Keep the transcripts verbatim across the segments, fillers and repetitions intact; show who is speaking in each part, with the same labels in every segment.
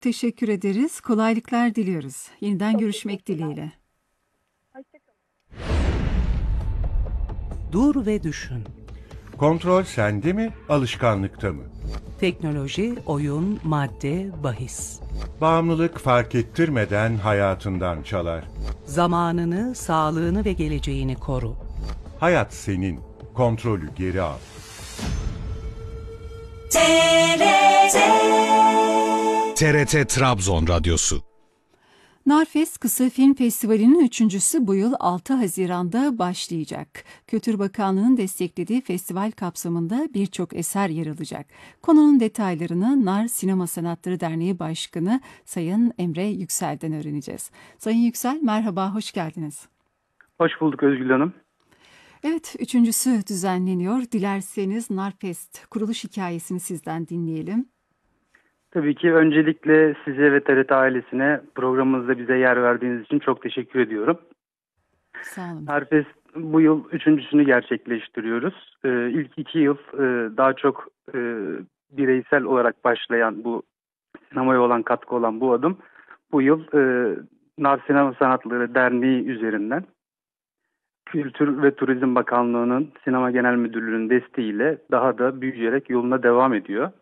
Speaker 1: Teşekkür ederiz. Kolaylıklar diliyoruz. Yeniden
Speaker 2: Çok
Speaker 1: görüşmek
Speaker 2: teşekkürler.
Speaker 1: dileğiyle.
Speaker 2: Hoşça
Speaker 3: Dur ve düşün.
Speaker 4: Kontrol sende mi, alışkanlıkta mı?
Speaker 3: Teknoloji, oyun, madde, bahis.
Speaker 4: Bağımlılık fark ettirmeden hayatından çalar.
Speaker 3: Zamanını, sağlığını ve geleceğini koru.
Speaker 4: Hayat senin, kontrolü geri al.
Speaker 5: T R T Trabzon Radyosu.
Speaker 1: Narfest Kısa Film Festivali'nin üçüncüsü bu yıl altı Haziran'da başlayacak. Kültür Bakanlığı'nın desteklediği festival kapsamında birçok eser yer alacak. Konunun detaylarını Nar Sinema Sanatları Derneği Başkanı Sayın Emre Yüksel'den öğreneceğiz. Sayın Yüksel, merhaba, hoş geldiniz.
Speaker 6: Hoş bulduk Özgül Hanım.
Speaker 1: Evet, üçüncüsü düzenleniyor. Dilerseniz Narfest kuruluş hikayesini sizden dinleyelim.
Speaker 6: Tabii ki öncelikle size ve T R T ailesine programımızda bize yer verdiğiniz için çok teşekkür ediyorum.
Speaker 1: Sağ olun.
Speaker 6: Narfest bu yıl üçüncüsünü gerçekleştiriyoruz. Ee, ilk iki yıl e, daha çok e, bireysel olarak başlayan bu sinemaya olan katkı olan bu adım bu yıl e, Nar Sinema Sanatları Derneği üzerinden Kültür ve Turizm Bakanlığı'nın Sinema Genel Müdürlüğü'nün desteğiyle daha da büyüyerek yoluna devam ediyor.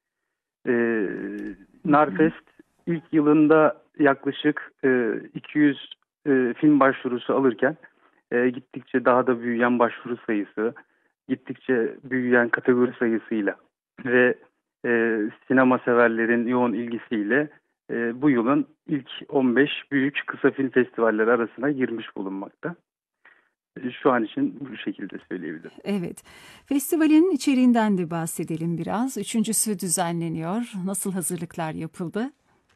Speaker 6: Ee, Narfest ilk yılında yaklaşık e, iki yüz e, film başvurusu alırken e, gittikçe daha da büyüyen başvuru sayısı, gittikçe büyüyen kategori sayısıyla ve e, sinema severlerin yoğun ilgisiyle e, bu yılın ilk on beş büyük kısa film festivalleri arasına girmiş bulunmakta. E, Şu an için bu şekilde söyleyebilirim.
Speaker 1: Evet, festivalin içeriğinden de bahsedelim biraz. Üçüncüsü düzenleniyor. Nasıl hazırlıklar yapıldı?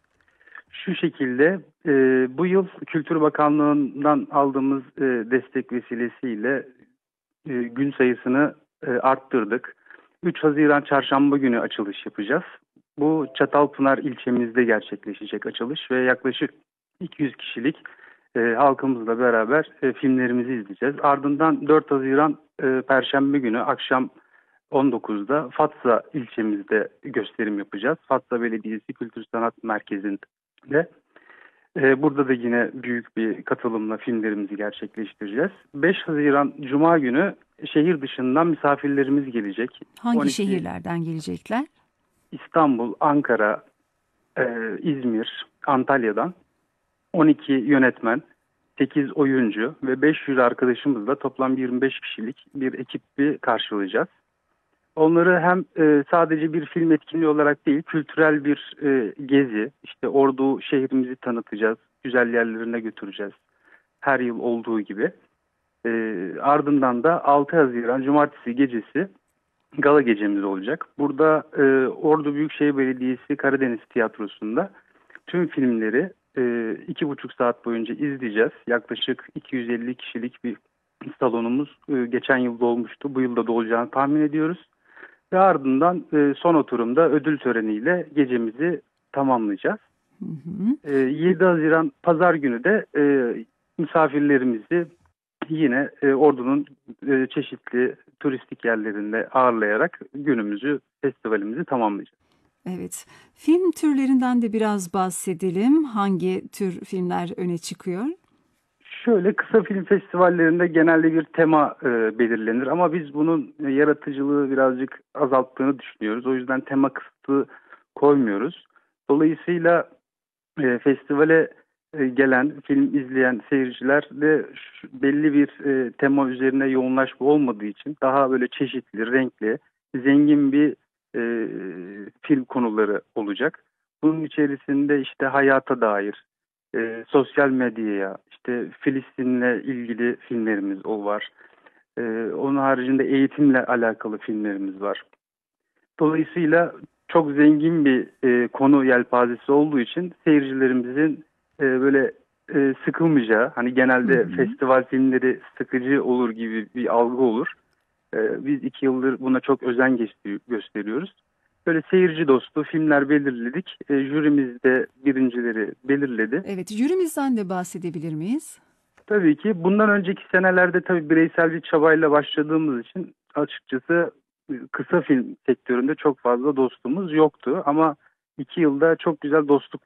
Speaker 6: Şu şekilde e, bu yıl Kültür Bakanlığı'ndan aldığımız e, destek vesilesiyle e, gün sayısını e, arttırdık. üç Haziran Çarşamba günü açılış yapacağız. Bu Çatalpınar ilçemizde gerçekleşecek açılış ve yaklaşık iki yüz kişilik e, halkımızla beraber e, filmlerimizi izleyeceğiz. Ardından dört Haziran e, Perşembe günü akşam on dokuzda Fatsa ilçemizde gösterim yapacağız. Fatsa Belediyesi Kültür Sanat Merkezi'nde. Ee, burada da yine büyük bir katılımla filmlerimizi gerçekleştireceğiz. beş Haziran Cuma günü şehir dışından misafirlerimiz gelecek.
Speaker 1: Hangi
Speaker 6: on iki
Speaker 1: şehirlerden gelecekler?
Speaker 6: İstanbul, Ankara, e, İzmir, Antalya'dan on iki yönetmen, sekiz oyuncu ve beş yüz arkadaşımızla toplam yirmi beş kişilik bir ekibi karşılayacağız. Onları hem e, sadece bir film etkinliği olarak değil, kültürel bir e, gezi, işte Ordu şehrimizi tanıtacağız, güzel yerlerine götüreceğiz. Her yıl olduğu gibi. E, ardından da altı Haziran Cumartesi gecesi gala gecemiz olacak. Burada e, Ordu Büyükşehir Belediyesi Karadeniz Tiyatrosu'nda tüm filmleri e, iki buçuk saat boyunca izleyeceğiz. Yaklaşık iki yüz elli kişilik bir salonumuz e, geçen yıl dolmuştu. Bu yılda dolacağını tahmin ediyoruz. Ve ardından e, son oturumda ödül töreniyle gecemizi tamamlayacağız.
Speaker 1: Hı hı.
Speaker 6: E, yedi Haziran Pazar günü de e, misafirlerimizi yine e, Ordu'nun e, çeşitli turistik yerlerinde ağırlayarak günümüzü, festivalimizi tamamlayacağız.
Speaker 1: Evet, film türlerinden de biraz bahsedelim. Hangi tür filmler öne çıkıyor?
Speaker 6: Şöyle kısa film festivallerinde genelde bir tema e, belirlenir ama biz bunun e, yaratıcılığı birazcık azalttığını düşünüyoruz. O yüzden tema kısıtı koymuyoruz. Dolayısıyla e, festivale e, gelen, film izleyen seyirciler de şu- belli bir e, tema üzerine yoğunlaşma olmadığı için daha böyle çeşitli, renkli, zengin bir e, film konuları olacak. Bunun içerisinde işte hayata dair, e, sosyal medyaya, işte Filistin'le ilgili filmlerimiz o var. E, onun haricinde eğitimle alakalı filmlerimiz var. Dolayısıyla çok zengin bir e, konu yelpazesi olduğu için seyircilerimizin e, böyle e, sıkılmayacağı, hani genelde
Speaker 1: Hı hı.
Speaker 6: festival filmleri sıkıcı olur gibi bir algı olur. E, biz iki yıldır buna çok özen göster- gösteriyoruz. Böyle seyirci dostu filmler belirledik. E, jürimiz de birincileri belirledi.
Speaker 1: Evet, jürimizden de bahsedebilir miyiz?
Speaker 6: Tabii ki bundan önceki senelerde tabii bireysel bir çabayla başladığımız için açıkçası e, kısa film sektöründe çok fazla dostumuz yoktu. Ama iki yılda çok güzel dostluk